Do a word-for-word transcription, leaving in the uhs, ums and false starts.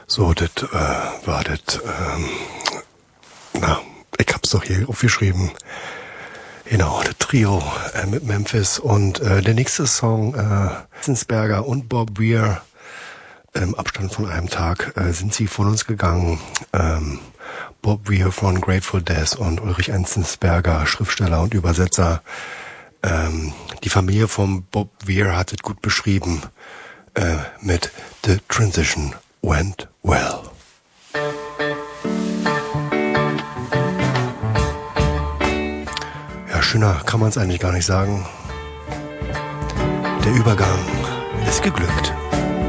So, das äh, war das. Ähm, na, ich hab's doch hier aufgeschrieben. Genau, das Trio äh, mit Memphis. Und äh, der nächste Song, äh, Zinsberger und Bob Weir, im Abstand von einem Tag äh, sind sie von uns gegangen. Ähm, Bob Weir von Grateful Dead und Ulrich Enzensberger, Schriftsteller und Übersetzer. Ähm, die Familie von Bob Weir hat es gut beschrieben äh, mit The Transition Went Well. Ja, schöner kann man es eigentlich gar nicht sagen. Der Übergang ist geglückt.